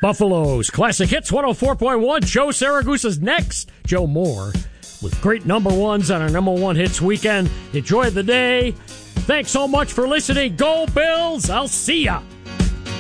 Buffalo's Classic Hits 104.1. Joe Saragusa's next. Joe Moore with great number ones on our number one hits weekend. Enjoy the day. Thanks so much for listening. Go Bills. I'll see ya.